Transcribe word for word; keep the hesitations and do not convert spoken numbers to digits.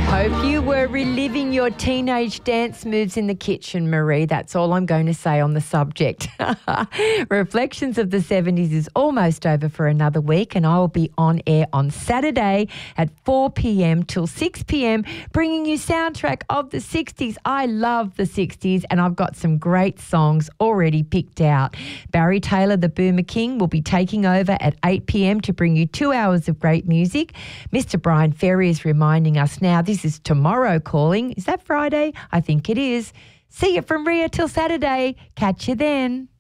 hope you were reliving your teenage dance moves in the kitchen, Marie. That's all I'm going to say on the subject. Reflections of the seventies is almost over for another week, and I will be on air on Saturday at four p.m. till six p.m. bringing you soundtrack of the sixties. I love the sixties, and I've got some great songs already picked out. Barry Taylor, the Boomer King, will be taking over at eight p.m. to bring you two hours of great music. Mister Brian Ferry is reminding us now this is Tomorrow Calling. Is that Friday? I think it is. See you from Ria till Saturday. Catch you then.